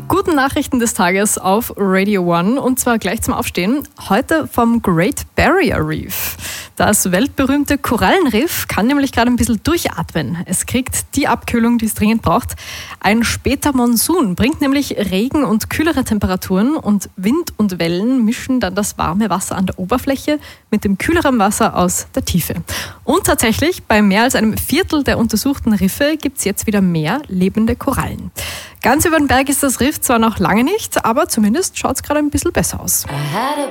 Guten Nachrichten des Tages auf Radio One und zwar gleich zum Aufstehen. Heute vom Great Barrier Reef. Das weltberühmte Korallenriff kann nämlich gerade ein bisschen durchatmen. Es kriegt die Abkühlung, die es dringend braucht. Ein später Monsun bringt nämlich Regen und kühlere Temperaturen und Wind und Wellen mischen dann das warme Wasser an der Oberfläche mit dem kühleren Wasser aus der Tiefe. Und tatsächlich, bei mehr als einem Viertel der untersuchten Riffe gibt es jetzt wieder mehr lebende Korallen. Ganz über den Berg ist das Riff zwar noch lange nicht, aber zumindest schaut es gerade ein bisschen besser aus.